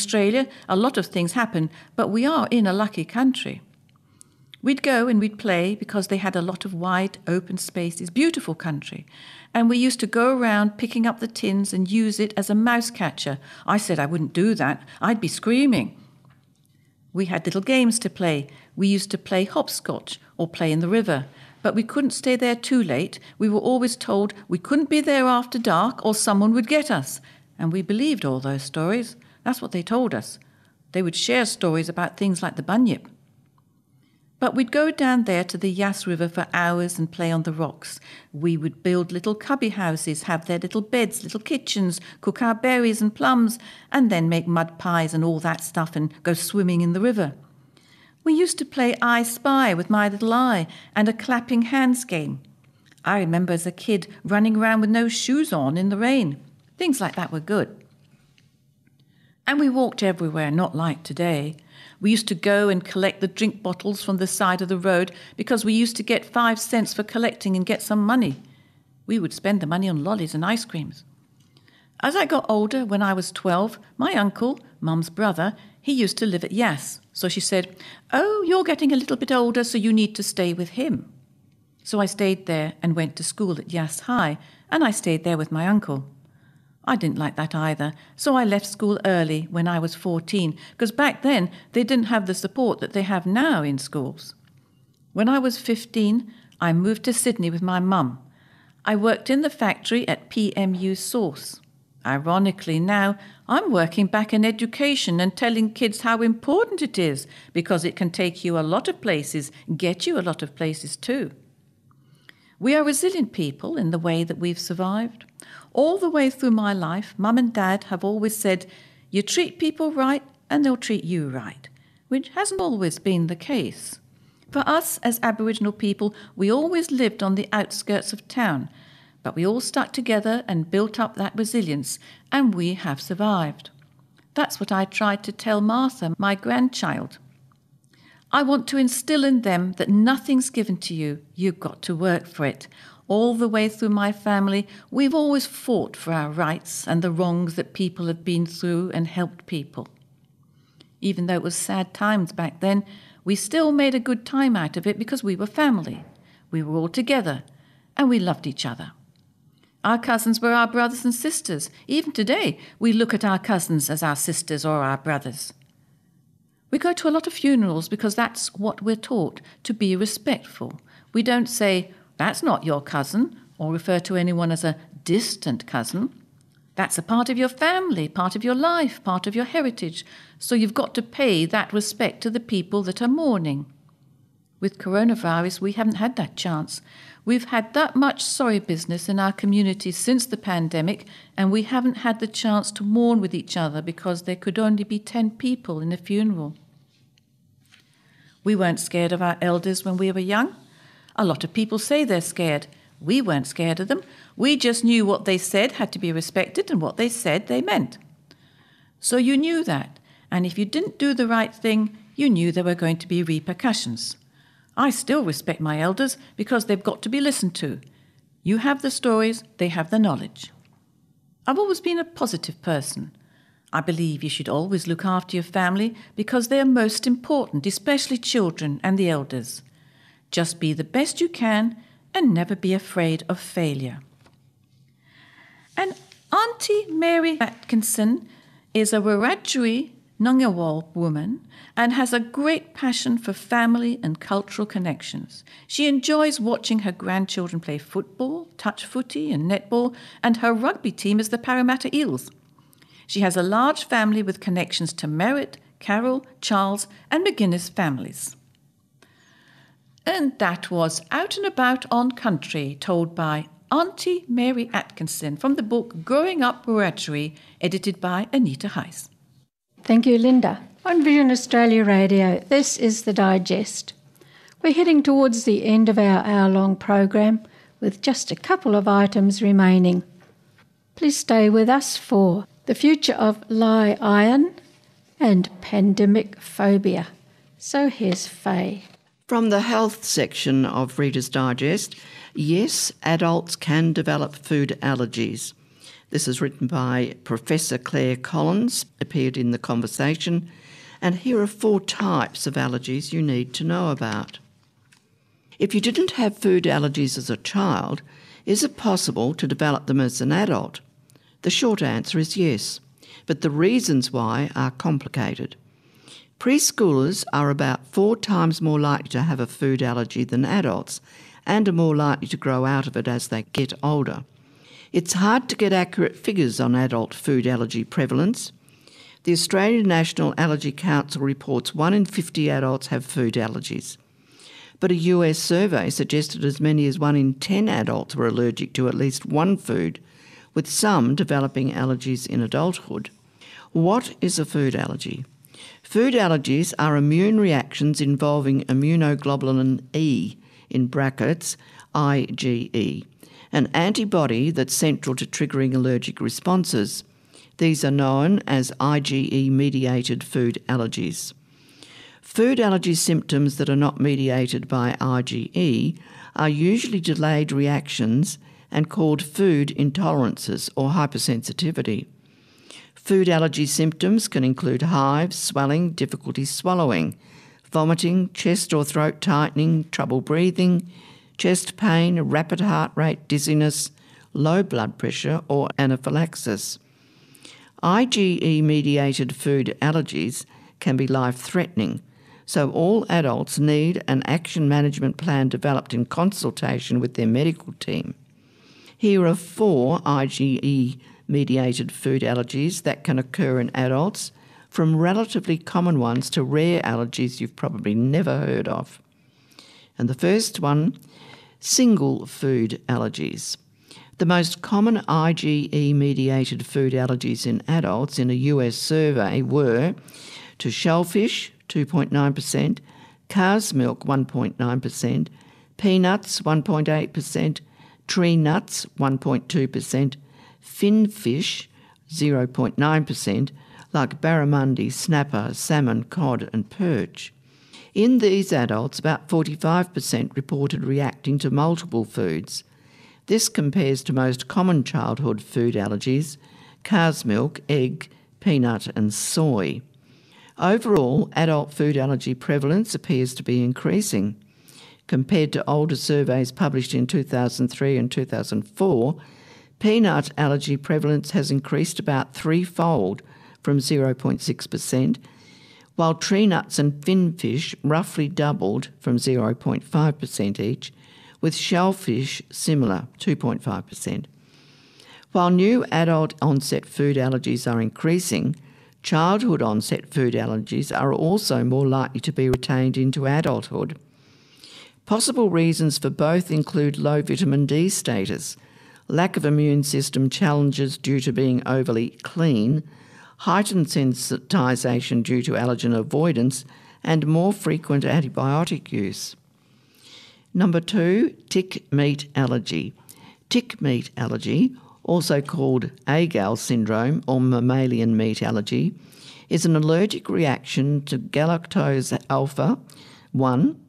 Australia, a lot of things happen, but we are in a lucky country. We'd go and we'd play because they had a lot of wide open spaces, beautiful country. And we used to go around picking up the tins and use it as a mouse catcher. I said I wouldn't do that. I'd be screaming. We had little games to play. We used to play hopscotch or play in the river. But we couldn't stay there too late. We were always told we couldn't be there after dark or someone would get us. And we believed all those stories. That's what they told us. They would share stories about things like the bunyip. But we'd go down there to the Yass River for hours and play on the rocks. We would build little cubby houses, have their little beds, little kitchens, cook our berries and plums, and then make mud pies and all that stuff and go swimming in the river. We used to play I Spy with my little eye and a clapping hands game. I remember as a kid running around with no shoes on in the rain. Things like that were good. And we walked everywhere, not like today. We used to go and collect the drink bottles from the side of the road because we used to get 5 cents for collecting and get some money. We would spend the money on lollies and ice creams. As I got older, when I was 12, my uncle, Mum's brother, he used to live at Yass. So she said, "Oh, you're getting a little bit older, so you need to stay with him." So I stayed there and went to school at Yass High, and I stayed there with my uncle. I didn't like that either, so I left school early when I was 14, because back then they didn't have the support that they have now in schools. When I was 15, I moved to Sydney with my mum. I worked in the factory at PMU Sauce. Ironically now, I'm working back in education and telling kids how important it is, because it can take you a lot of places, get you a lot of places too. We are resilient people in the way that we've survived. All the way through my life, Mum and Dad have always said, you treat people right and they'll treat you right, which hasn't always been the case. For us as Aboriginal people, we always lived on the outskirts of town, but we all stuck together and built up that resilience, and we have survived. That's what I tried to tell Martha, my grandchild. I want to instill in them that nothing's given to you, you've got to work for it. All the way through my family, we've always fought for our rights and the wrongs that people have been through and helped people. Even though it was sad times back then, we still made a good time out of it because we were family. We were all together and we loved each other. Our cousins were our brothers and sisters. Even today, we look at our cousins as our sisters or our brothers. We go to a lot of funerals because that's what we're taught, to be respectful. We don't say, "That's not your cousin," or refer to anyone as a distant cousin. That's a part of your family, part of your life, part of your heritage. So you've got to pay that respect to the people that are mourning. With coronavirus, we haven't had that chance. We've had that much sorry business in our community since the pandemic, and we haven't had the chance to mourn with each other because there could only be 10 people in a funeral. We weren't scared of our elders when we were young. A lot of people say they're scared. We weren't scared of them. We just knew what they said had to be respected and what they said they meant. So you knew that, and if you didn't do the right thing, you knew there were going to be repercussions. I still respect my elders because they've got to be listened to. You have the stories, they have the knowledge. I've always been a positive person. I believe you should always look after your family because they are most important, especially children and the elders. Just be the best you can and never be afraid of failure. And Auntie Mary Atkinson is a Wiradjuri Ngunnawal woman and has a great passion for family and cultural connections. She enjoys watching her grandchildren play football, touch footy and netball, and her rugby team is the Parramatta Eels. She has a large family with connections to Merritt, Carroll, Charles and McGuinness families. And that was Out and About on Country, told by Auntie Mary Atkinson from the book Growing Up Wiradjuri, edited by Anita Heiss. Thank you, Linda. On Vision Australia Radio, this is The Digest. We're heading towards the end of our hour-long program with just a couple of items remaining. Please stay with us for the future of lye iron and pandemic phobia. So here's Faye. From the health section of Reader's Digest, yes, adults can develop food allergies. This is written by Professor Claire Collins, appeared in The Conversation, and here are 4 types of allergies you need to know about. If you didn't have food allergies as a child, is it possible to develop them as an adult? The short answer is yes, but the reasons why are complicated. Preschoolers are about 4 times more likely to have a food allergy than adults and are more likely to grow out of it as they get older. It's hard to get accurate figures on adult food allergy prevalence. The Australian National Allergy Council reports 1 in 50 adults have food allergies. But a US survey suggested as many as 1 in 10 adults were allergic to at least one food, with some developing allergies in adulthood. What is a food allergy? Food allergies are immune reactions involving immunoglobulin E, in brackets, IgE, an antibody that's central to triggering allergic responses. These are known as IgE-mediated food allergies. Food allergy symptoms that are not mediated by IgE are usually delayed reactions and called food intolerances or hypersensitivity. Food allergy symptoms can include hives, swelling, difficulty swallowing, vomiting, chest or throat tightening, trouble breathing, chest pain, rapid heart rate, dizziness, low blood pressure or anaphylaxis. IgE-mediated food allergies can be life-threatening, so all adults need an action management plan developed in consultation with their medical team. Here are 4 IgE-mediated food allergies that can occur in adults, from relatively common ones to rare allergies you've probably never heard of. And the first one, single food allergies. The most common IgE-mediated food allergies in adults in a US survey were to shellfish, 2.9%, cow's milk, 1.9%, peanuts, 1.8%, tree nuts, 1.2%, fin fish, 0.9%, like barramundi, snapper, salmon, cod and perch. In these adults, about 45% reported reacting to multiple foods. This compares to most common childhood food allergies, cow's milk, egg, peanut and soy. Overall, adult food allergy prevalence appears to be increasing. Compared to older surveys published in 2003 and 2004, peanut allergy prevalence has increased about 3-fold from 0.6%, while tree nuts and finfish roughly doubled from 0.5% each, with shellfish similar, 2.5%. While new adult onset food allergies are increasing, childhood onset food allergies are also more likely to be retained into adulthood. Possible reasons for both include low vitamin D status, lack of immune system challenges due to being overly clean, heightened sensitisation due to allergen avoidance, and more frequent antibiotic use. Number 2, tick meat allergy. Tick meat allergy, also called Agel syndrome or mammalian meat allergy, is an allergic reaction to galactose alpha 1,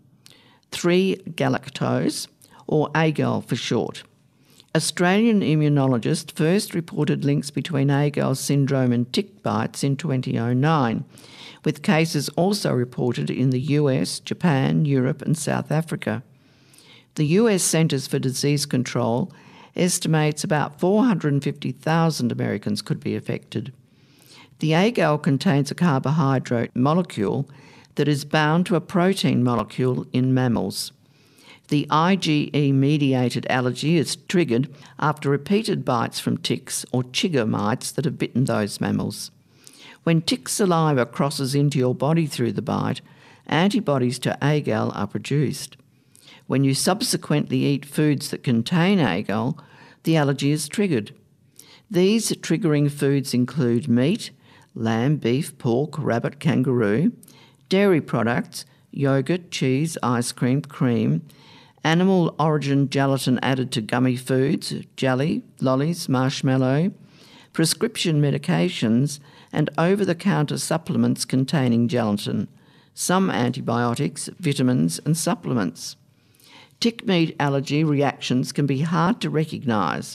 3-galactose, or Agel for short. Australian immunologists first reported links between Agel syndrome and tick bites in 2009, with cases also reported in the US, Japan, Europe and South Africa. The US Centers for Disease Control estimates about 450,000 Americans could be affected. The Agel contains a carbohydrate molecule that is bound to a protein molecule in mammals. The IgE-mediated allergy is triggered after repeated bites from ticks or chigger mites that have bitten those mammals. When tick saliva crosses into your body through the bite, antibodies to Agel are produced. When you subsequently eat foods that contain Agel, the allergy is triggered. These triggering foods include meat, lamb, beef, pork, rabbit, kangaroo, dairy products, yogurt, cheese, ice cream, cream, animal origin gelatin added to gummy foods, jelly, lollies, marshmallow, prescription medications, and over-the-counter supplements containing gelatin, some antibiotics, vitamins and supplements. Tick meat allergy reactions can be hard to recognise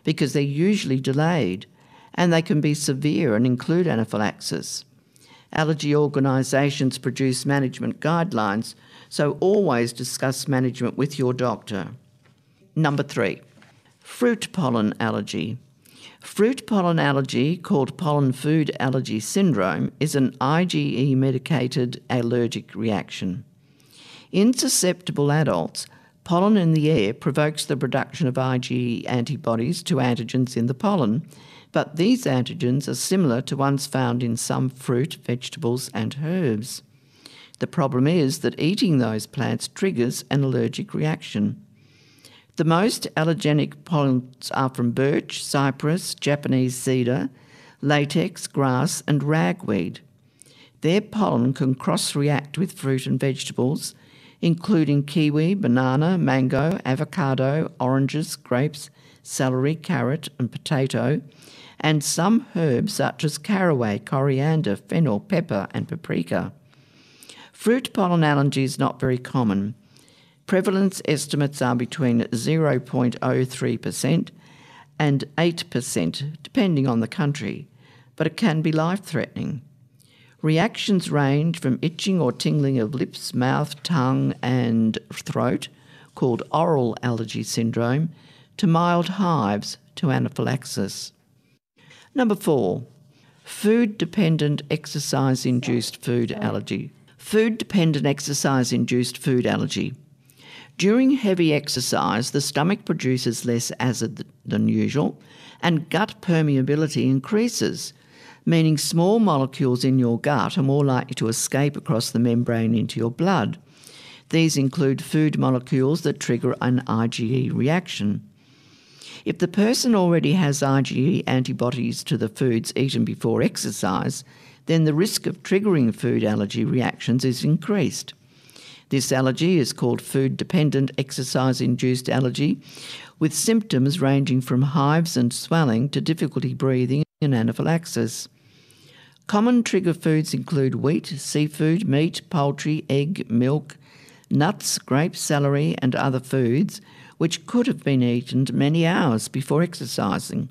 because they're usually delayed, and they can be severe and include anaphylaxis. Allergy organisations produce management guidelines, so always discuss management with your doctor. Number 3, fruit pollen allergy. Fruit pollen allergy, called pollen food allergy syndrome, is an IgE medicated allergic reaction. In susceptible adults, pollen in the air provokes the production of IgE antibodies to antigens in the pollen, but these antigens are similar to ones found in some fruit, vegetables and herbs. The problem is that eating those plants triggers an allergic reaction. The most allergenic pollens are from birch, cypress, Japanese cedar, latex, grass and ragweed. Their pollen can cross-react with fruit and vegetables, including kiwi, banana, mango, avocado, oranges, grapes, celery, carrot and potato, and some herbs such as caraway, coriander, fennel, pepper and paprika. Fruit pollen allergy is not very common. Prevalence estimates are between 0.03% and 8%, depending on the country, but it can be life-threatening. Reactions range from itching or tingling of lips, mouth, tongue and throat, called oral allergy syndrome, to mild hives to anaphylaxis. Number 4, food-dependent exercise-induced food allergy. Food-dependent exercise-induced food allergy. During heavy exercise, the stomach produces less acid than usual and gut permeability increases, meaning small molecules in your gut are more likely to escape across the membrane into your blood. These include food molecules that trigger an IgE reaction. If the person already has IgE antibodies to the foods eaten before exercise, then the risk of triggering food allergy reactions is increased. This allergy is called food-dependent exercise-induced allergy, with symptoms ranging from hives and swelling to difficulty breathing and anaphylaxis. Common trigger foods include wheat, seafood, meat, poultry, egg, milk, nuts, grapes, celery and other foods, which could have been eaten many hours before exercising.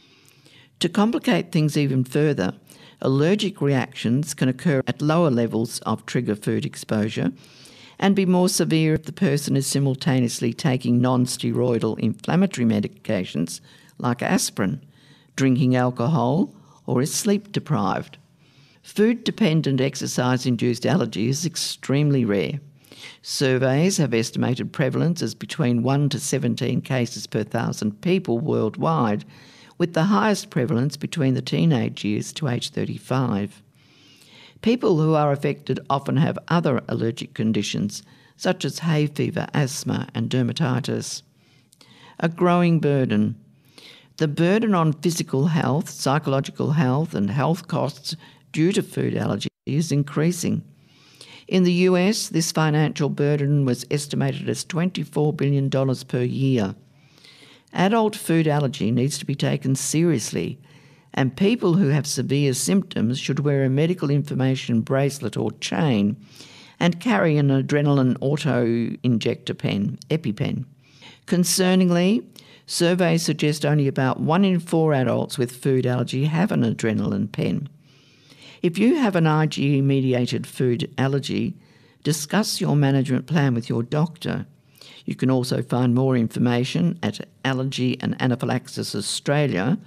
To complicate things even further, allergic reactions can occur at lower levels of trigger food exposure and be more severe if the person is simultaneously taking non-steroidal inflammatory medications like aspirin, drinking alcohol, or is sleep deprived. Food-dependent exercise-induced allergy is extremely rare. Surveys have estimated prevalence as between 1 to 17 cases per 1,000 people worldwide, with the highest prevalence between the teenage years to age 35. People who are affected often have other allergic conditions, such as hay fever, asthma and dermatitis. A growing burden. The burden on physical health, psychological health and health costs due to food allergy is increasing. In the US, this financial burden was estimated as $24 billion per year. Adult food allergy needs to be taken seriously, and people who have severe symptoms should wear a medical information bracelet or chain and carry an adrenaline auto-injector pen, EpiPen. Concerningly, surveys suggest only about 1 in 4 adults with food allergy have an adrenaline pen. If you have an IgE-mediated food allergy, discuss your management plan with your doctor. You can also find more information at Allergy and Anaphylaxis Australia,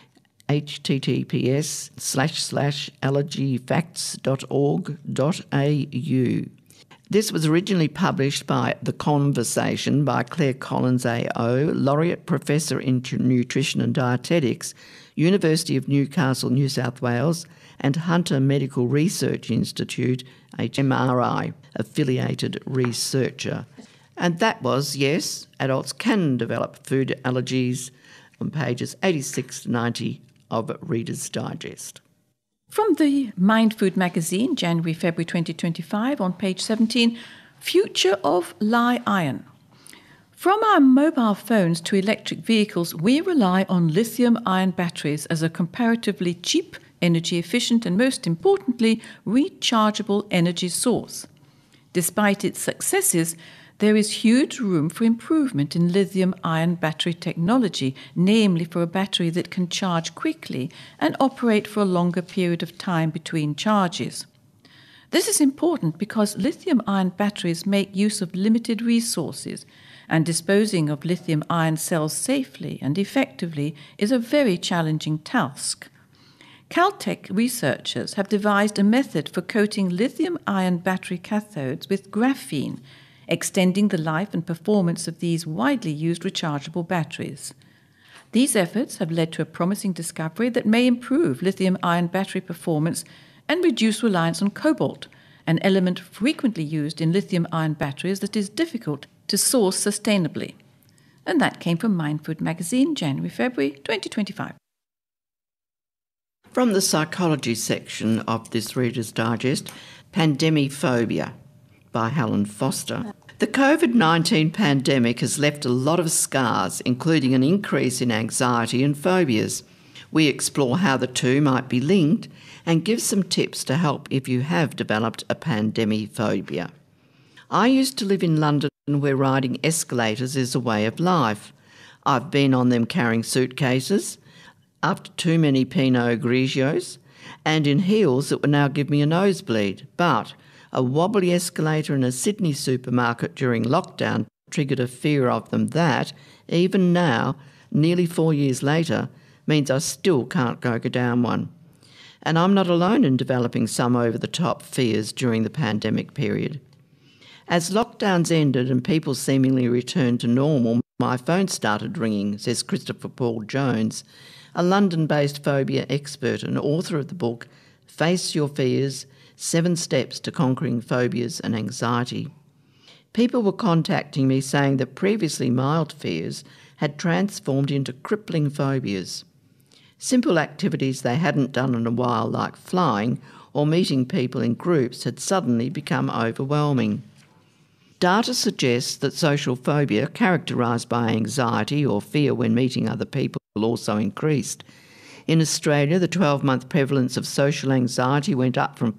https://allergyfacts.org.au. This was originally published by The Conversation by Claire Collins AO, Laureate Professor in Nutrition and Dietetics, University of Newcastle, New South Wales, and Hunter Medical Research Institute, HMRI, affiliated researcher. And that was, yes, adults can develop food allergies, on pages 86 to 90 of Reader's Digest. From the Mind Food magazine, January-February 2025, on page 17, Future of Li-ion. From our mobile phones to electric vehicles, we rely on lithium-ion batteries as a comparatively cheap, energy-efficient and, most importantly, rechargeable energy source. Despite its successes, there is huge room for improvement in lithium-ion battery technology, namely for a battery that can charge quickly and operate for a longer period of time between charges. This is important because lithium-ion batteries make use of limited resources, and disposing of lithium-ion cells safely and effectively is a very challenging task. Caltech researchers have devised a method for coating lithium-ion battery cathodes with graphene, extending the life and performance of these widely used rechargeable batteries. These efforts have led to a promising discovery that may improve lithium-ion battery performance and reduce reliance on cobalt, an element frequently used in lithium-ion batteries that is difficult to source sustainably. And that came from Mindfood magazine, January-February 2025. From the psychology section of this Reader's Digest, Pandemiphobia by Helen Foster. The COVID-19 pandemic has left a lot of scars, including an increase in anxiety and phobias. We explore how the two might be linked and give some tips to help if you have developed a pandemiphobia. I used to live in London where riding escalators is a way of life. I've been on them carrying suitcases, after too many Pinot Grigios, and in heels that would now give me a nosebleed. But a wobbly escalator in a Sydney supermarket during lockdown triggered a fear of them that, even now, nearly 4 years later, means I still can't go down one. And I'm not alone in developing some over-the-top fears during the pandemic period. As lockdowns ended and people seemingly returned to normal, my phone started ringing, says Christopher Paul Jones, a London-based phobia expert and author of the book Face Your Fears, 7 Steps to Conquering Phobias and Anxiety. People were contacting me saying that previously mild fears had transformed into crippling phobias. Simple activities they hadn't done in a while, like flying or meeting people in groups, had suddenly become overwhelming. Data suggests that social phobia, characterised by anxiety or fear when meeting other people, also increased. In Australia, the 12-month prevalence of social anxiety went up from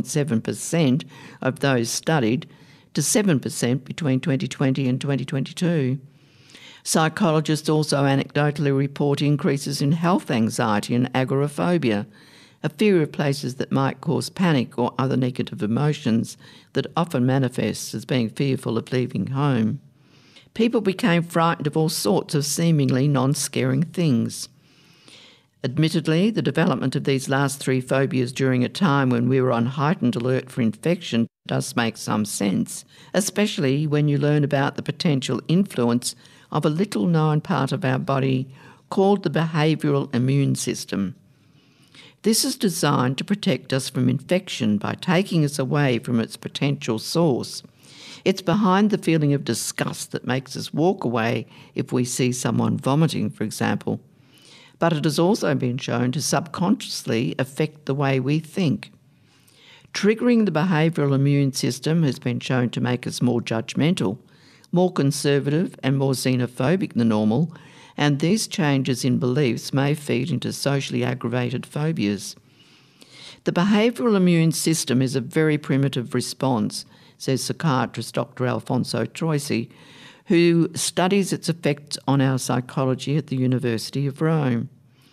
4.7% of those studied to 7% between 2020 and 2022. Psychologists also anecdotally report increases in health anxiety and agoraphobia, a fear of places that might cause panic or other negative emotions that often manifests as being fearful of leaving home. People became frightened of all sorts of seemingly non-scaring things. Admittedly, the development of these last 3 phobias during a time when we were on heightened alert for infection does make some sense, especially when you learn about the potential influence of a little-known part of our body called the behavioural immune system. This is designed to protect us from infection by taking us away from its potential source. It's behind the feeling of disgust that makes us walk away if we see someone vomiting, for example. But it has also been shown to subconsciously affect the way we think. Triggering the behavioural immune system has been shown to make us more judgmental, more conservative and more xenophobic than normal, and these changes in beliefs may feed into socially aggravated phobias. The behavioural immune system is a very primitive response, says psychiatrist Dr. Alfonso Troisi, who studies its effects on our psychology at the University of Rome.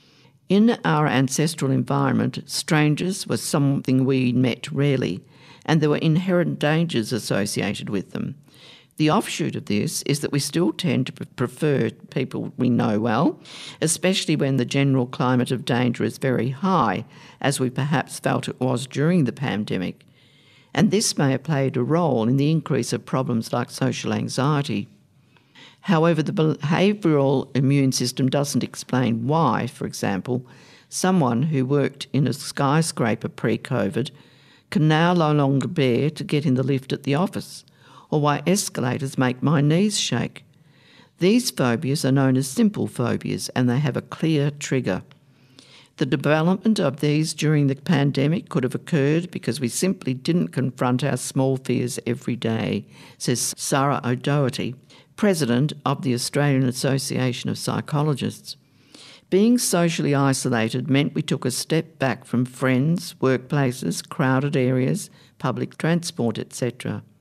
In our ancestral environment, strangers were something we met rarely, and there were inherent dangers associated with them. The offshoot of this is that we still tend to prefer people we know well, especially when the general climate of danger is very high, as we perhaps felt it was during the pandemic. And this may have played a role in the increase of problems like social anxiety. However, the behavioural immune system doesn't explain why, for example, someone who worked in a skyscraper pre-COVID can now no longer bear to get in the lift at the office, or why escalators make my knees shake. These phobias are known as simple phobias, and they have a clear trigger. The development of these during the pandemic could have occurred because we simply didn't confront our small fears every day, says Sarah O'Doherty, president of the Australian Association of Psychologists. Being socially isolated meant we took a step back from friends, workplaces, crowded areas, public transport, etc.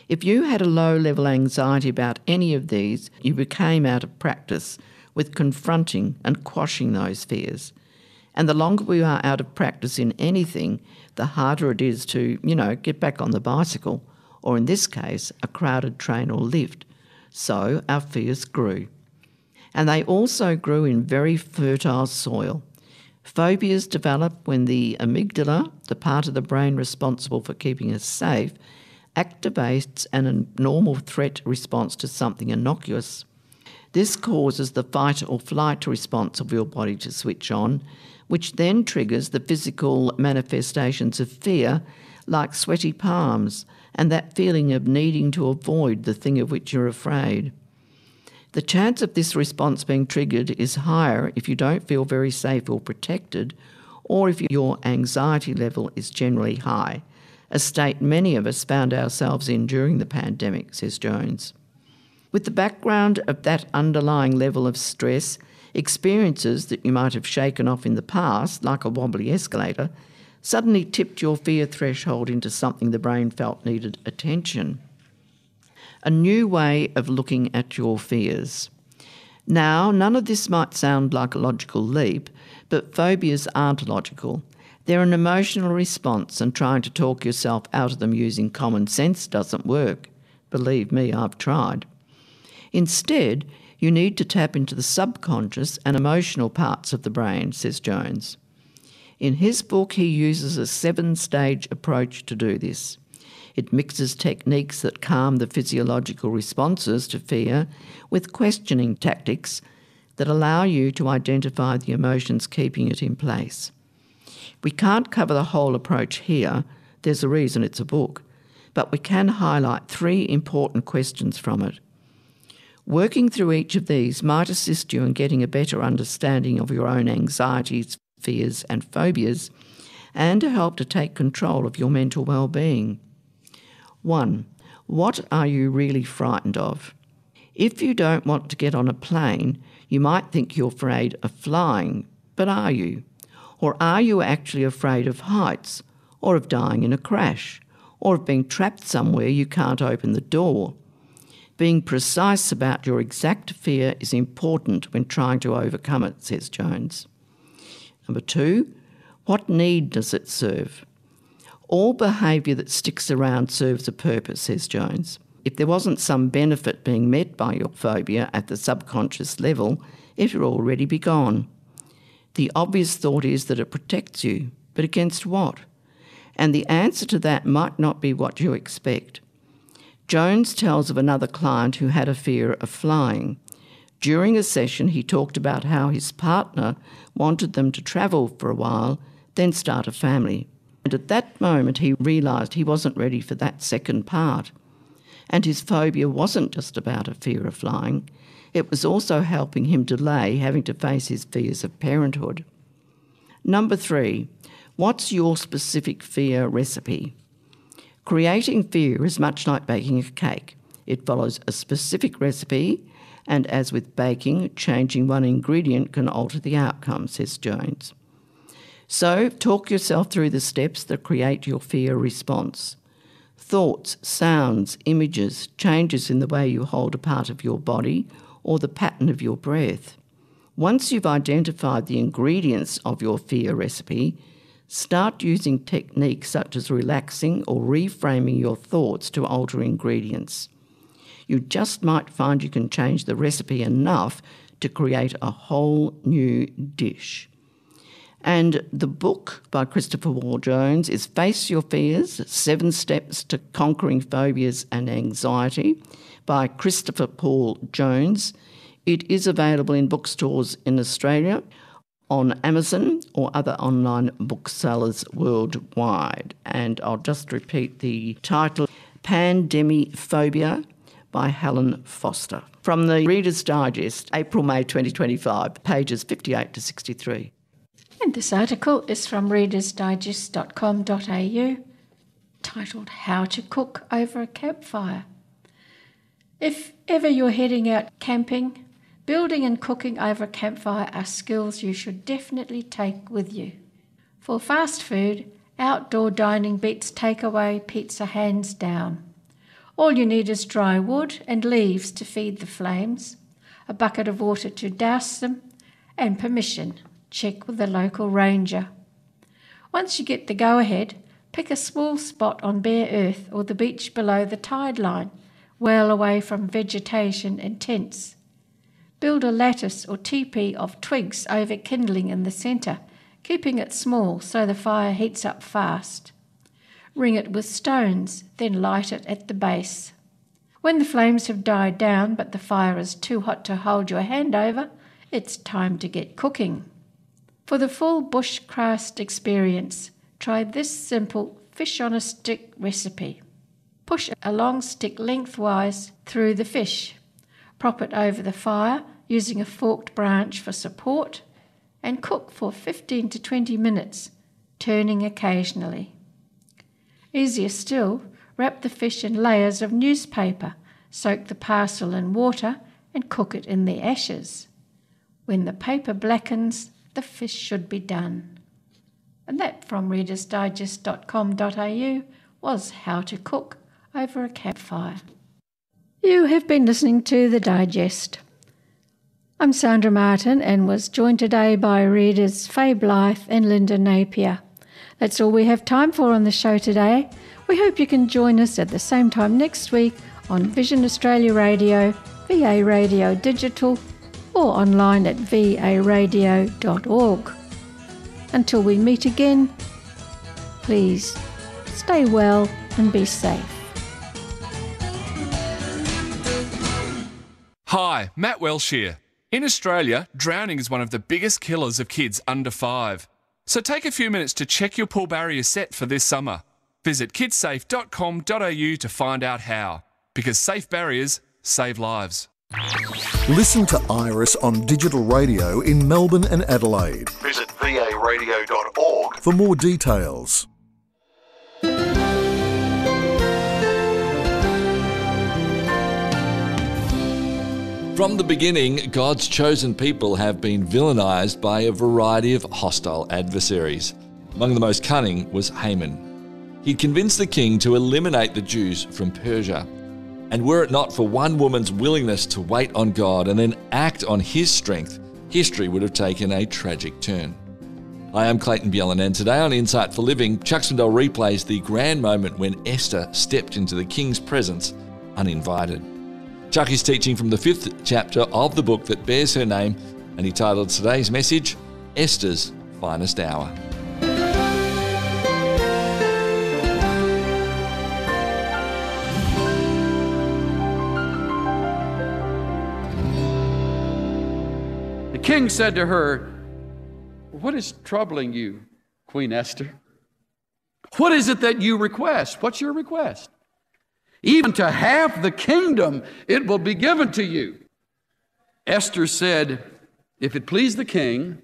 If you had a low-level anxiety about any of these, you became out of practice with confronting and quashing those fears. And the longer we are out of practice in anything, the harder it is to, get back on the bicycle, or in this case, a crowded train or lift. So our fears grew. And they also grew in very fertile soil. Phobias develop when the amygdala, the part of the brain responsible for keeping us safe, activates an abnormal threat response to something innocuous. This causes the fight or flight response of your body to switch on, which then triggers the physical manifestations of fear, like sweaty palms and that feeling of needing to avoid the thing of which you're afraid. The chance of this response being triggered is higher if you don't feel very safe or protected, or if your anxiety level is generally high, a state many of us found ourselves in during the pandemic, says Jones. With the background of that underlying level of stress, experiences that you might have shaken off in the past, like a wobbly escalator, suddenly tipped your fear threshold into something the brain felt needed attention. A new way of looking at your fears. Now, none of this might sound like a logical leap, but phobias aren't logical. They're an emotional response, and trying to talk yourself out of them using common sense doesn't work. Believe me, I've tried. Instead, you need to tap into the subconscious and emotional parts of the brain, says Jones. In his book, he uses a 7-stage approach to do this. It mixes techniques that calm the physiological responses to fear with questioning tactics that allow you to identify the emotions keeping it in place. We can't cover the whole approach here, there's a reason it's a book, but we can highlight 3 important questions from it. Working through each of these might assist you in getting a better understanding of your own anxieties, fears and phobias, and to help to take control of your mental well-being. 1. What are you really frightened of? If you don't want to get on a plane, you might think you're afraid of flying, but are you? Or are you actually afraid of heights, or of dying in a crash, or of being trapped somewhere you can't open the door? Being precise about your exact fear is important when trying to overcome it, says Jones. Number 2, what need does it serve? All behaviour that sticks around serves a purpose, says Jones. If there wasn't some benefit being met by your phobia at the subconscious level, it would already be gone. The obvious thought is that it protects you, but against what? And the answer to that might not be what you expect. Jones tells of another client who had a fear of flying. During a session, he talked about how his partner wanted them to travel for a while, then start a family. And at that moment, he realised he wasn't ready for that second part. And his phobia wasn't just about a fear of flying. It was also helping him delay having to face his fears of parenthood. Number 3, what's your specific fear recipe? Creating fear is much like baking a cake. It follows a specific recipe, and as with baking, changing one ingredient can alter the outcome, says Jones. So, talk yourself through the steps that create your fear response. Thoughts, sounds, images, changes in the way you hold a part of your body or the pattern of your breath. Once you've identified the ingredients of your fear recipe, start using techniques such as relaxing or reframing your thoughts to alter ingredients. You just might find you can change the recipe enough to create a whole new dish. And the book by Christopher Wall-Jones is Face Your Fears, 7 Steps to Conquering Phobias and Anxiety by Christopher Paul Jones. It is available in bookstores in Australia, on Amazon or other online booksellers worldwide. And I'll just repeat the title, Pandemiphobia by Helen Foster. From the Reader's Digest, April-May 2025, pages 58 to 63. And this article is from readersdigest.com.au, titled How to Cook Over a Campfire. If ever you're heading out camping, building and cooking over a campfire are skills you should definitely take with you. For fast food, outdoor dining beats takeaway pizza hands down. All you need is dry wood and leaves to feed the flames, a bucket of water to douse them, and permission. Check with the local ranger. Once you get the go-ahead, pick a small spot on bare earth or the beach below the tide line, well away from vegetation and tents. Build a lattice or teepee of twigs over kindling in the centre, keeping it small so the fire heats up fast. Ring it with stones, then light it at the base. When the flames have died down but the fire is too hot to hold your hand over, it's time to get cooking. For the full bushcraft experience, try this simple fish on a stick recipe. Push a long stick lengthwise through the fish. Prop it over the fire using a forked branch for support and cook for 15 to 20 minutes, turning occasionally. Easier still, wrap the fish in layers of newspaper, soak the parcel in water and cook it in the ashes. When the paper blackens, the fish should be done. And that from readersdigest.com.au was How to Cook Over a Campfire. You have been listening to The Digest. I'm Sandra Martin and was joined today by readers Faye Blythe and Linda Napier. That's all we have time for on the show today. We hope you can join us at the same time next week on Vision Australia Radio, VA Radio Digital, or online at varadio.org. Until we meet again, please stay well and be safe. Hi, Matt Welsh here. In Australia, drowning is one of the biggest killers of kids under 5. So take a few minutes to check your pool barrier set for this summer. Visit kidsafe.com.au to find out how. Because safe barriers save lives. Listen to Iris on digital radio in Melbourne and Adelaide. Visit varadio.org for more details. From the beginning, God's chosen people have been villainised by a variety of hostile adversaries. Among the most cunning was Haman. He'd convinced the king to eliminate the Jews from Persia. And were it not for one woman's willingness to wait on God and then act on his strength, history would have taken a tragic turn. Hi, I'm Clayton Bjellan, and today on Insight for Living, Chuck Swindoll replays the grand moment when Esther stepped into the king's presence uninvited. Chuck is teaching from the 5th chapter of the book that bears her name, and he titled today's message, Esther's Finest Hour. The king said to her, "What is troubling you, Queen Esther? What is it that you request? What's your request? Even to half the kingdom it will be given to you." Esther said, "If it please the king,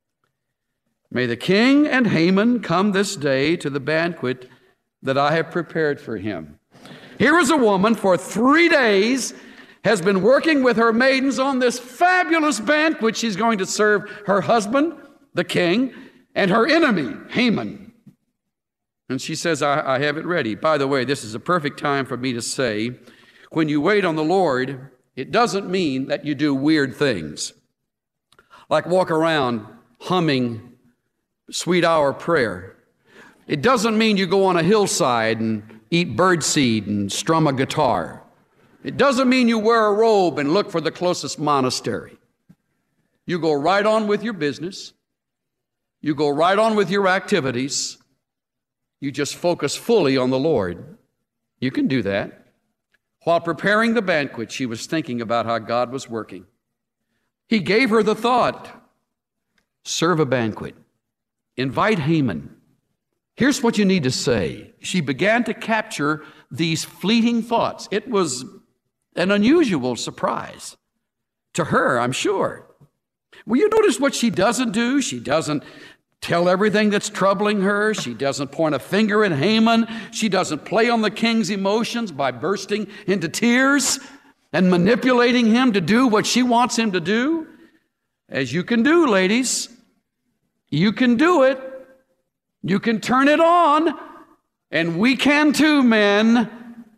may the king and Haman come this day to the banquet that I have prepared for him. Here is a woman for 3 days has been working with her maidens on this fabulous banquet she's going to serve her husband, the king, and her enemy, Haman." And she says, I have it ready. By the way, this is a perfect time for me to say, when you wait on the Lord, it doesn't mean that you do weird things, like walk around humming sweet hour prayer. It doesn't mean you go on a hillside and eat birdseed and strum a guitar. It doesn't mean you wear a robe and look for the closest monastery. You go right on with your business. You go right on with your activities. You just focus fully on the Lord. You can do that. While preparing the banquet, she was thinking about how God was working. He gave her the thought, serve a banquet. Invite Haman. Here's what you need to say. She began to capture these fleeting thoughts. It was an unusual surprise to her, I'm sure. Well, you notice what she doesn't do? She doesn't tell everything that's troubling her. She doesn't point a finger at Haman. She doesn't play on the king's emotions by bursting into tears and manipulating him to do what she wants him to do. As you can do, ladies. You can do it. You can turn it on. And we can too, men.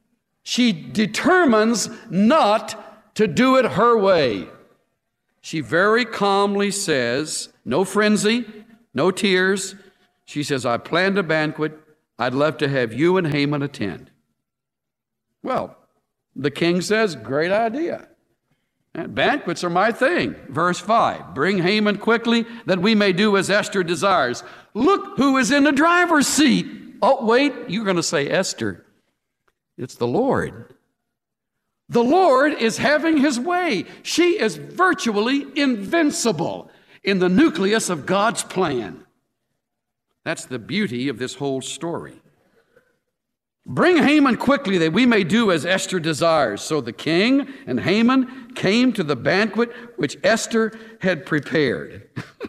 She determines not to do it her way. She very calmly says, no frenzy, no tears. She says, I planned a banquet. I'd love to have you and Haman attend. Well, the king says, great idea. And banquets are my thing. Verse 5, bring Haman quickly that we may do as Esther desires. Look who is in the driver's seat. Oh, wait, you're going to say Esther. It's the Lord. The Lord is having his way. She is virtually invincible in the nucleus of God's plan. That's the beauty of this whole story. Bring Haman quickly that we may do as Esther desires. So the king and Haman came to the banquet which Esther had prepared.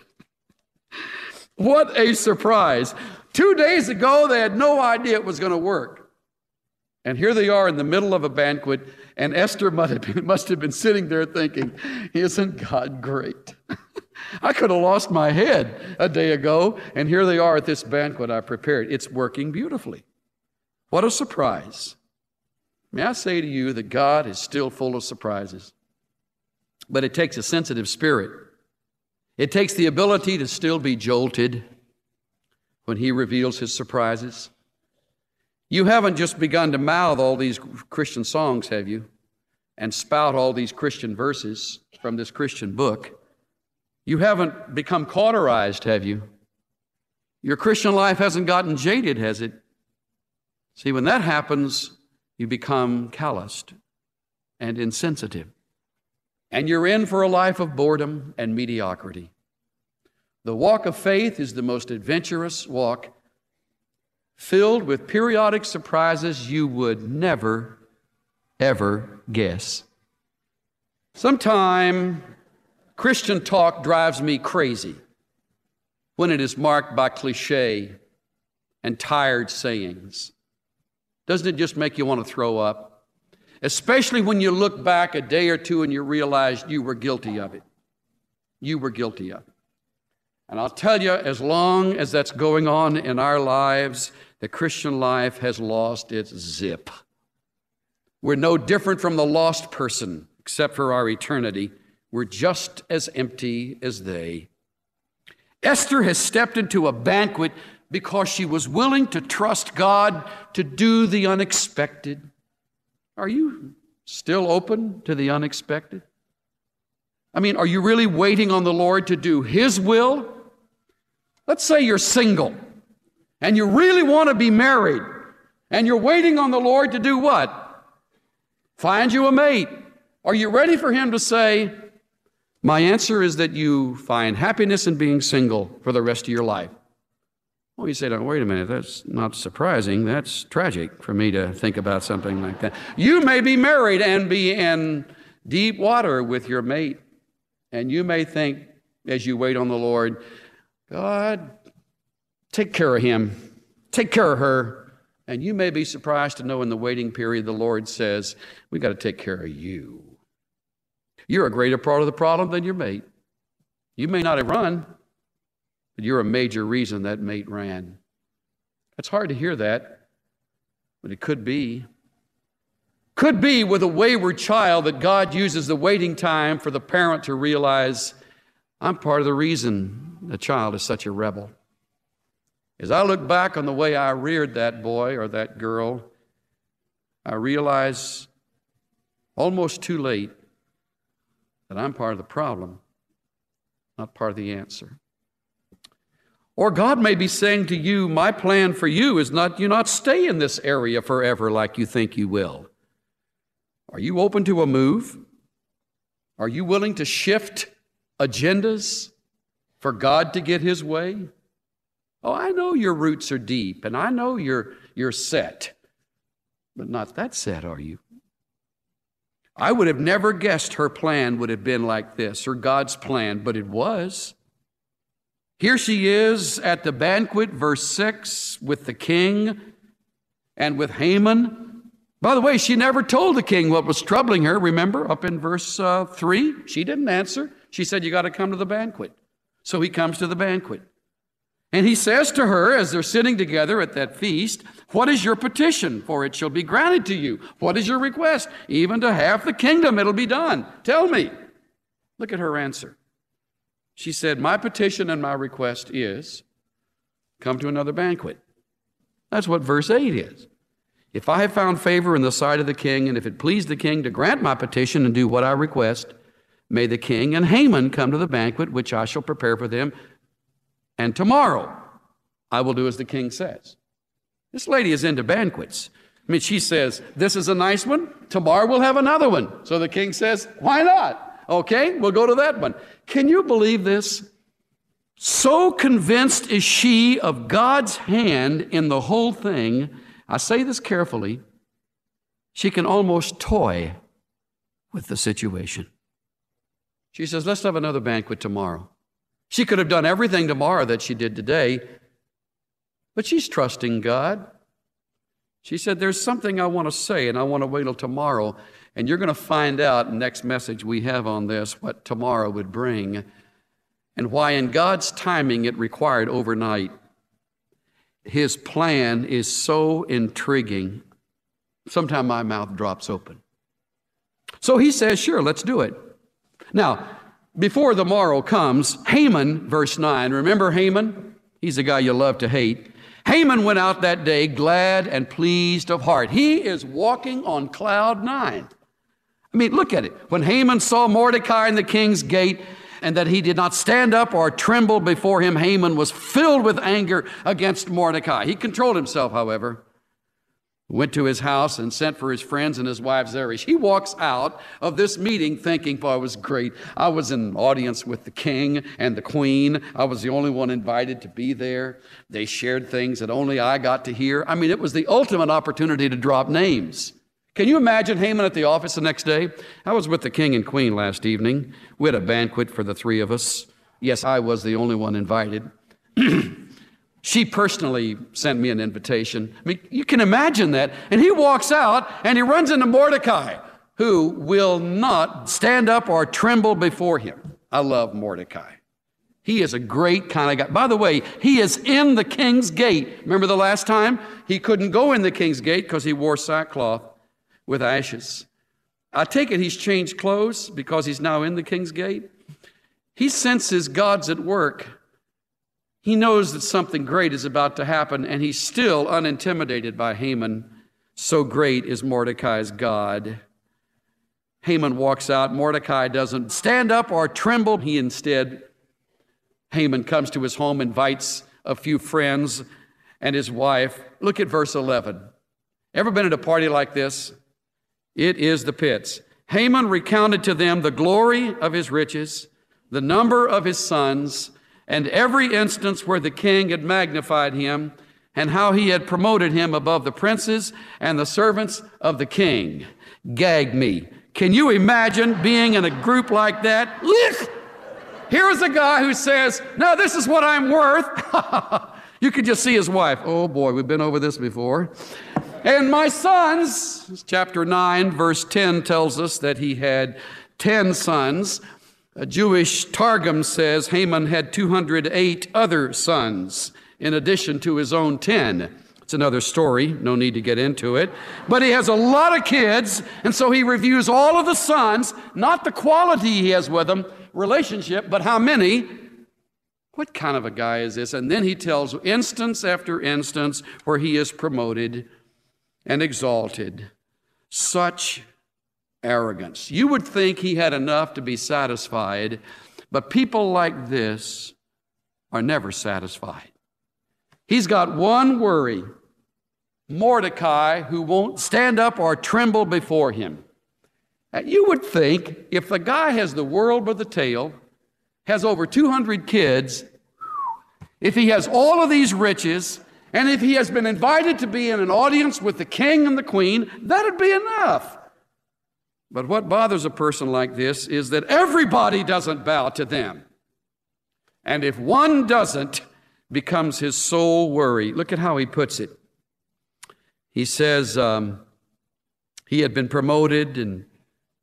What a surprise. 2 days ago, they had no idea it was going to work. And here they are in the middle of a banquet, and Esther must have been sitting there thinking, isn't God great? I could have lost my head a day ago, and here they are at this banquet I prepared. It's working beautifully. What a surprise. May I say to you that God is still full of surprises. But it takes a sensitive spirit. It takes the ability to still be jolted when he reveals his surprises. You haven't just begun to mouth all these Christian songs, have you? And spout all these Christian verses from this Christian book. You haven't become cauterized, have you? Your Christian life hasn't gotten jaded, has it? See, when that happens, you become calloused and insensitive. And you're in for a life of boredom and mediocrity. The walk of faith is the most adventurous walk, filled with periodic surprises you would never, ever guess. Sometimes Christian talk drives me crazy when it is marked by cliché and tired sayings. Doesn't it just make you want to throw up? Especially when you look back a day or two and you realize you were guilty of it. You were guilty of it. And I'll tell you, as long as that's going on in our lives, the Christian life has lost its zip. We're no different from the lost person, except for our eternity. We're just as empty as they. Esther has stepped into a banquet because she was willing to trust God to do the unexpected. Are you still open to the unexpected? I mean, are you really waiting on the Lord to do his will? Let's say you're single and you really want to be married and you're waiting on the Lord to do what? Find you a mate. Are you ready for him to say, my answer is that you find happiness in being single for the rest of your life? Well, you say, now, wait a minute, that's not surprising. That's tragic for me to think about something like that. You may be married and be in deep water with your mate. And you may think, as you wait on the Lord, God, take care of him, take care of her. And you may be surprised to know in the waiting period, the Lord says, we got to take care of you. You're a greater part of the problem than your mate. You may not have run, but you're a major reason that mate ran. It's hard to hear that, but it could be. Could be with a wayward child that God uses the waiting time for the parent to realize, I'm part of the reason the child is such a rebel. As I look back on the way I reared that boy or that girl, I realize almost too late that I'm part of the problem, not part of the answer. Or God may be saying to you, my plan for you is not you not stay in this area forever like you think you will. Are you open to a move? Are you willing to shift agendas for God to get his way? Oh, I know your roots are deep, and I know you're set, but not that set, are you? I would have never guessed her plan would have been like this, or God's plan, but it was. Here she is at the banquet, verse 6, with the king and with Haman. By the way, she never told the king what was troubling her. Remember, up in verse 3, she didn't answer. She said, you got to come to the banquet. So he comes to the banquet. And he says to her, as they're sitting together at that feast, what is your petition? For it shall be granted to you. What is your request? Even to half the kingdom it'll be done. Tell me. Look at her answer. She said, my petition and my request is, come to another banquet. That's what verse 8 is. If I have found favor in the sight of the king, and if it please the king to grant my petition and do what I request, may the king and Haman come to the banquet which I shall prepare for them, and tomorrow I will do as the king says. This lady is into banquets. I mean, she says, this is a nice one. Tomorrow we'll have another one. So the king says, why not? Okay, we'll go to that one. Can you believe this? So convinced is she of God's hand in the whole thing, I say this carefully, she can almost toy with the situation. She says, let's have another banquet tomorrow. She could have done everything tomorrow that she did today, but she's trusting God. She said, there's something I want to say, and I want to wait till tomorrow, and you're going to find out in the next message we have on this what tomorrow would bring, and why in God's timing it required overnight. His plan is so intriguing. Sometimes my mouth drops open. So he says, sure, let's do it. Now, before the morrow comes, Haman, verse 9, remember Haman? He's the guy you love to hate. Haman went out that day glad and pleased of heart. He is walking on cloud 9. I mean, look at it. When Haman saw Mordecai in the king's gate, and that he did not stand up or tremble before him, Haman was filled with anger against Mordecai. He controlled himself, however. Went to his house and sent for his friends and his wife Zeresh. He walks out of this meeting thinking, boy, it was great. I was in an audience with the king and the queen. I was the only one invited to be there. They shared things that only I got to hear. I mean, it was the ultimate opportunity to drop names. Can you imagine Haman at the office the next day? I was with the king and queen last evening. We had a banquet for the three of us. Yes, I was the only one invited. She personally sent me an invitation. I mean, you can imagine that. And he walks out and he runs into Mordecai, who will not stand up or tremble before him. I love Mordecai. He is a great kind of guy. By the way, he is in the king's gate. Remember the last time? He couldn't go in the king's gate because he wore sackcloth with ashes. I take it he's changed clothes because he's now in the king's gate. He senses God's at work. He knows that something great is about to happen, and he's still unintimidated by Haman. So great is Mordecai's God. Haman walks out. Mordecai doesn't stand up or tremble. Haman comes to his home, invites a few friends and his wife. Look at verse 11. Ever been at a party like this? It is the pits. Haman recounted to them the glory of his riches, the number of his sons, and every instance where the king had magnified him, and how he had promoted him above the princes and the servants of the king. Gag me. Can you imagine being in a group like that? Look! Here is a guy who says, no, this is what I'm worth. You could just see his wife. Oh boy, we've been over this before. And my sons, chapter 9, verse 10 tells us that he had 10 sons. A Jewish Targum says Haman had 208 other sons in addition to his own 10. It's another story, no need to get into it. But he has a lot of kids, and so he reviews all of the sons, not the quality he has with them, relationship, but how many. What kind of a guy is this? And then he tells instance after instance where he is promoted and exalted. Such arrogance. You would think he had enough to be satisfied, but people like this are never satisfied. He's got one worry, Mordecai, who won't stand up or tremble before him. You would think if the guy has the world by the tail, has over 200 kids, if he has all of these riches, and if he has been invited to be in an audience with the king and the queen, that'd be enough. But what bothers a person like this is that everybody doesn't bow to them. And if one doesn't, becomes his sole worry. Look at how he puts it. He says he had been promoted and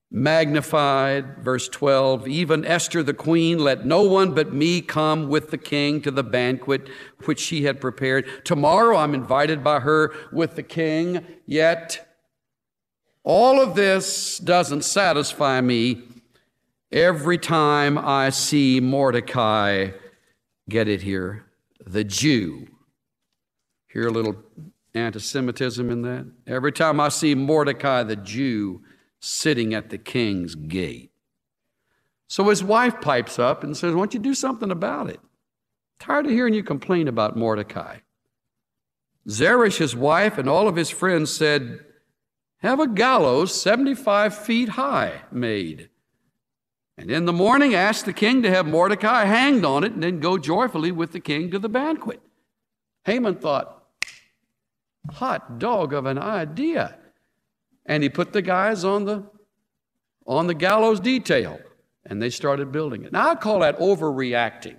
magnified. Verse 12, even Esther the queen, let no one but me come with the king to the banquet which she had prepared. Tomorrow I'm invited by her with the king, yet all of this doesn't satisfy me. Every time I see Mordecai, get it here, the Jew. Hear a little anti-Semitism in that? Every time I see Mordecai, the Jew, sitting at the king's gate. So his wife pipes up and says, why don't you do something about it? Tired of hearing you complain about Mordecai. Zeresh, his wife, and all of his friends said, have a gallows 75 feet high made. And in the morning ask the king to have Mordecai hanged on it and then go joyfully with the king to the banquet. Haman thought, hot dog of an idea. And he put the guys on the gallows detail, and they started building it. Now, I call that overreacting.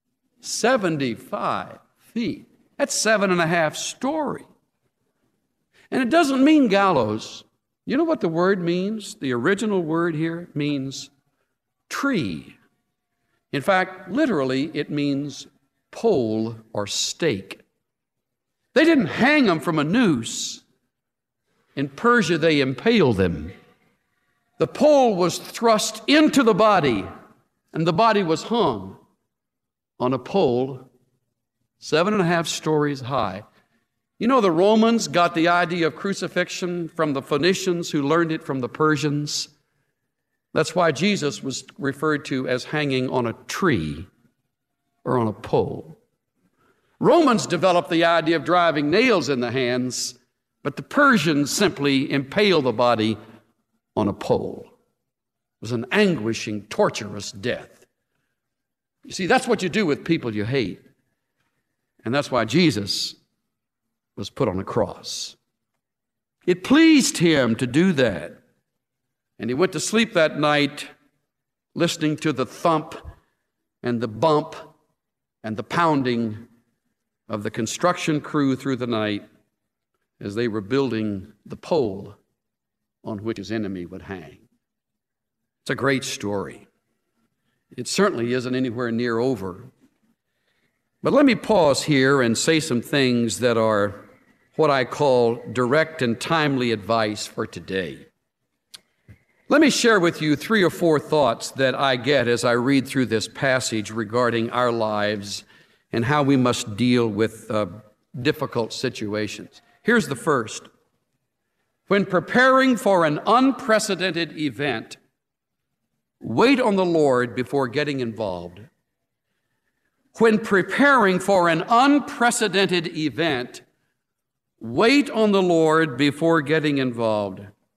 75 feet. That's 7.5 stories. And it doesn't mean gallows. You know what the word means? The original word here means tree. In fact, literally, it means pole or stake. They didn't hang them from a noose. In Persia, they impaled them. The pole was thrust into the body, and the body was hung on a pole 7.5 stories high. You know, the Romans got the idea of crucifixion from the Phoenicians, who learned it from the Persians. That's why Jesus was referred to as hanging on a tree or on a pole. Romans developed the idea of driving nails in the hands, but the Persians simply impaled the body on a pole. It was an anguishing, torturous death. You see, that's what you do with people you hate. And that's why Jesus was put on a cross. It pleased him to do that. And he went to sleep that night listening to the thump and the bump and the pounding of the construction crew through the night as they were building the pole on which his enemy would hang. It's a great story. It certainly isn't anywhere near over. But let me pause here and say some things that are what I call direct and timely advice for today. Let me share with you 3 or 4 thoughts that I get as I read through this passage regarding our lives and how we must deal with difficult situations. Here's the first. When preparing for an unprecedented event, wait on the Lord before getting involved. When preparing for an unprecedented event, wait on the Lord before getting involved.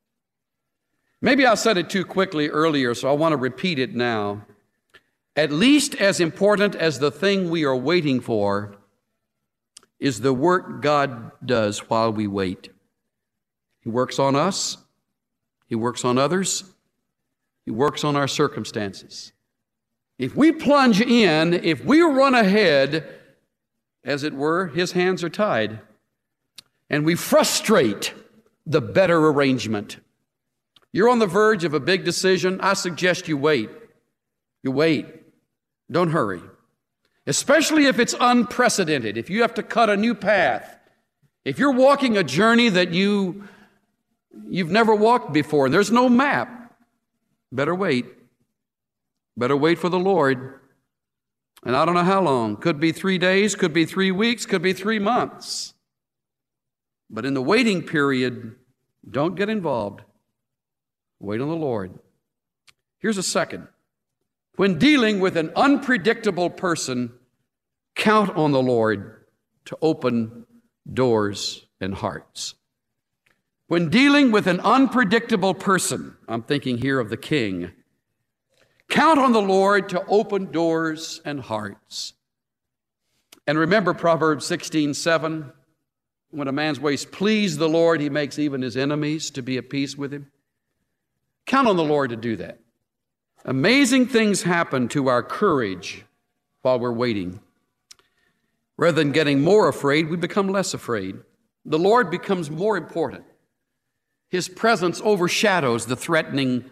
Maybe I said it too quickly earlier, so I want to repeat it now. At least as important as the thing we are waiting for is the work God does while we wait. He works on us. He works on others. He works on our circumstances. If we plunge in, if we run ahead, as it were, his hands are tied, and we frustrate the better arrangement. You're on the verge of a big decision. I suggest you wait. You wait. Don't hurry. Especially if it's unprecedented, if you have to cut a new path, if you're walking a journey that you've never walked before, and there's no map, better wait. Better wait for the Lord. And I don't know how long. Could be 3 days, could be 3 weeks, could be 3 months. But in the waiting period, don't get involved. Wait on the Lord. Here's a second. When dealing with an unpredictable person, count on the Lord to open doors and hearts. When dealing with an unpredictable person, I'm thinking here of the king, count on the Lord to open doors and hearts. And remember Proverbs 16:7, when a man's ways please the Lord, he makes even his enemies to be at peace with him. Count on the Lord to do that. Amazing things happen to our courage while we're waiting. Rather than getting more afraid, we become less afraid. The Lord becomes more important. His presence overshadows the threatening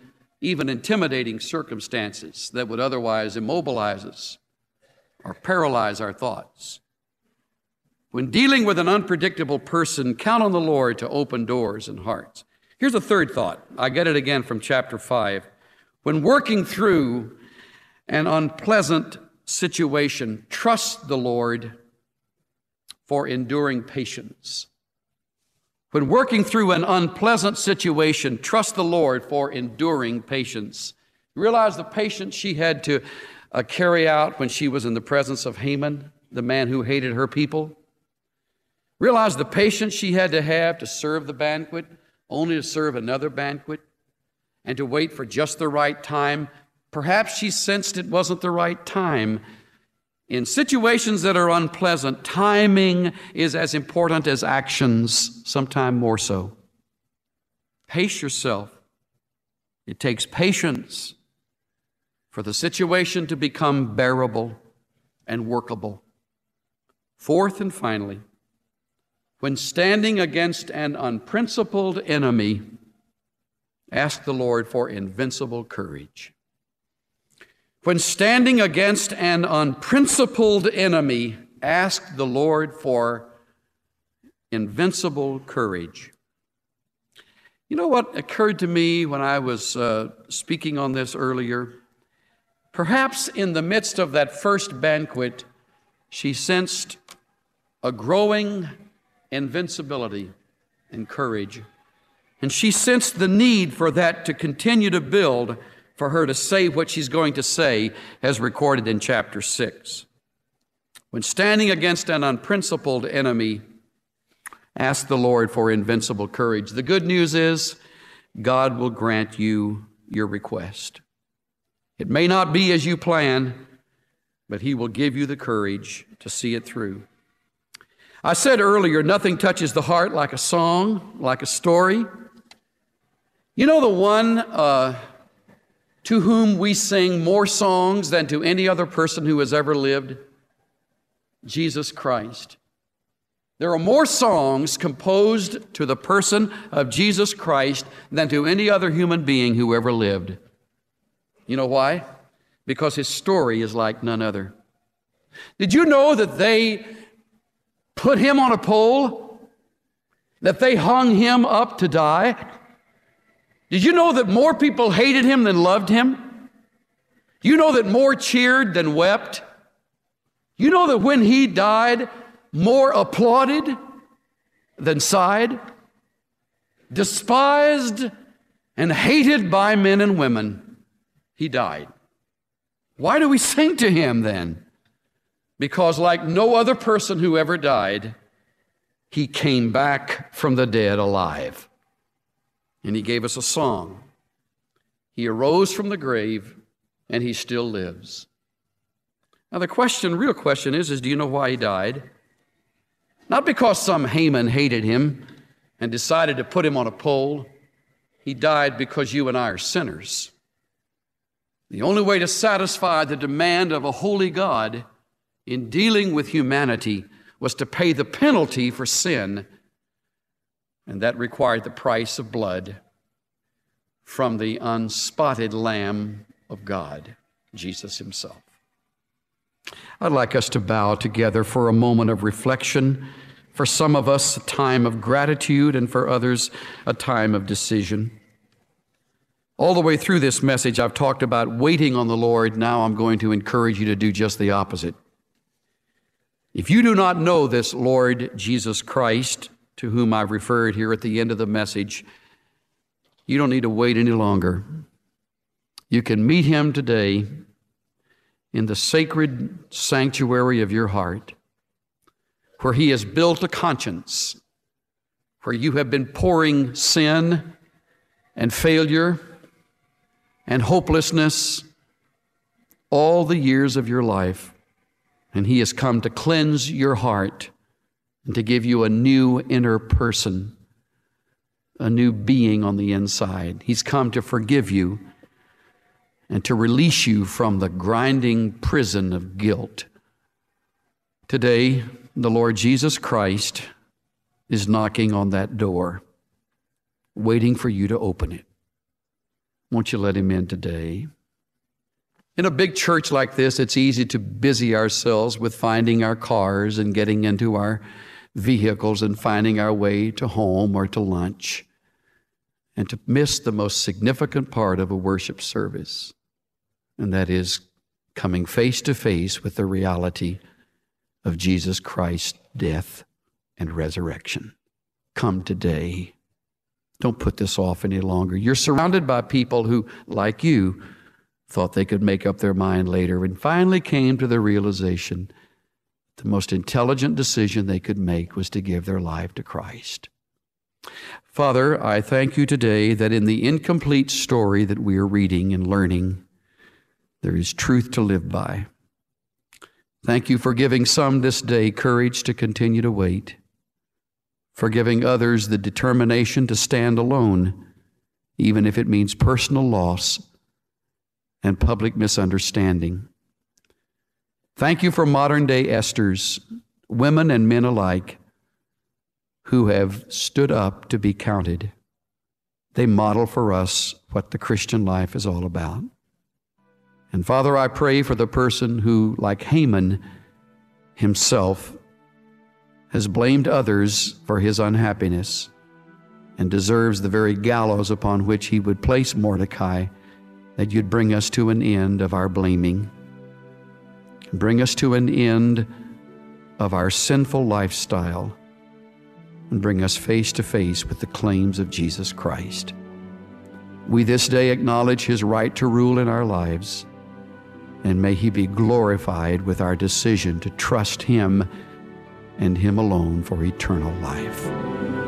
even intimidating circumstances that would otherwise immobilize us or paralyze our thoughts. When dealing with an unpredictable person, count on the Lord to open doors and hearts. Here's a third thought. I get it again from chapter 5. When working through an unpleasant situation, trust the Lord for enduring patience. When working through an unpleasant situation, trust the Lord for enduring patience. You realize the patience she had to carry out when she was in the presence of Haman, the man who hated her people? Realize the patience she had to have to serve the banquet, only to serve another banquet, and to wait for just the right time. Perhaps she sensed it wasn't the right time. In situations that are unpleasant, timing is as important as actions, sometimes more so. Pace yourself. It takes patience for the situation to become bearable and workable. Fourth and finally, when standing against an unprincipled enemy, ask the Lord for invincible courage. When standing against an unprincipled enemy, ask the Lord for invincible courage. You know what occurred to me when I was speaking on this earlier? Perhaps in the midst of that first banquet, she sensed a growing invincibility and courage. And she sensed the need for that to continue to build, for her to say what she's going to say, as recorded in chapter 6. When standing against an unprincipled enemy, ask the Lord for invincible courage. The good news is God will grant you your request. It may not be as you plan, but He will give you the courage to see it through. I said earlier, nothing touches the heart like a song, like a story. You know the one to whom we sing more songs than to any other person who has ever lived? Jesus Christ. There are more songs composed to the person of Jesus Christ than to any other human being who ever lived. You know why? Because His story is like none other. Did you know that they put Him on a pole? That they hung Him up to die? Did you know that more people hated Him than loved Him? You know that more cheered than wept? You know that when He died, more applauded than sighed? Despised and hated by men and women, He died. Why do we sing to Him then? Because like no other person who ever died, He came back from the dead alive. And He gave us a song. He arose from the grave, and He still lives. Now the real question is do you know why He died? Not because some Haman hated Him and decided to put Him on a pole. He died because you and I are sinners. The only way to satisfy the demand of a holy God in dealing with humanity was to pay the penalty for sin, and that required the price of blood from the unspotted Lamb of God, Jesus Himself. I'd like us to bow together for a moment of reflection. For some of us, a time of gratitude, and for others, a time of decision. All the way through this message, I've talked about waiting on the Lord. Now I'm going to encourage you to do just the opposite. If you do not know this Lord Jesus Christ, to whom I've referred here at the end of the message, you don't need to wait any longer. You can meet Him today in the sacred sanctuary of your heart, where He has built a conscience, where you have been pouring sin and failure and hopelessness all the years of your life. And He has come to cleanse your heart and to give you a new inner person, a new being on the inside. He's come to forgive you and to release you from the grinding prison of guilt. Today, the Lord Jesus Christ is knocking on that door, waiting for you to open it. Won't you let him in today? In a big church like this, it's easy to busy ourselves with finding our cars and getting into our vehicles and finding our way to home or to lunch, and to miss the most significant part of a worship service, and that is coming face to face with the reality of Jesus Christ's death and resurrection. Come today. Don't put this off any longer. You're surrounded by people who, like you, thought they could make up their mind later and finally came to the realization the most intelligent decision they could make was to give their life to Christ. Father, I thank you today that in the incomplete story that we are reading and learning, there is truth to live by. Thank you for giving some this day courage to continue to wait, for giving others the determination to stand alone, even if it means personal loss and public misunderstanding. Thank you for modern-day Esthers, women and men alike, who have stood up to be counted. They model for us what the Christian life is all about. And Father, I pray for the person who, like Haman himself, has blamed others for his unhappiness and deserves the very gallows upon which he would place Mordecai, that you'd bring us to an end of our blaming. Bring us to an end of our sinful lifestyle and bring us face to face with the claims of Jesus Christ. We this day acknowledge his right to rule in our lives, and may he be glorified with our decision to trust him and him alone for eternal life.